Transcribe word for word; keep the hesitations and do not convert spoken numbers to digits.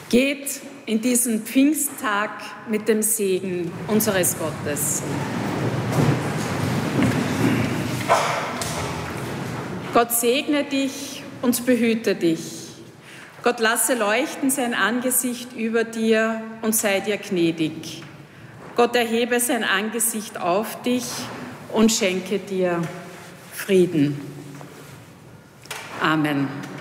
Geht in diesen Pfingsttag mit dem Segen unseres Gottes. Gott segne dich und behüte dich. Gott lasse leuchten sein Angesicht über dir und sei dir gnädig. Gott erhebe sein Angesicht auf dich und schenke dir Frieden. Amen.